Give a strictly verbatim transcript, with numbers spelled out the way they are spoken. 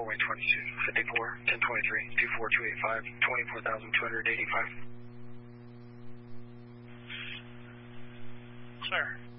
runway twenty-two, fifty-four, ten twenty-three, two four two eight five, twenty-four thousand two hundred eighty-five. Sir.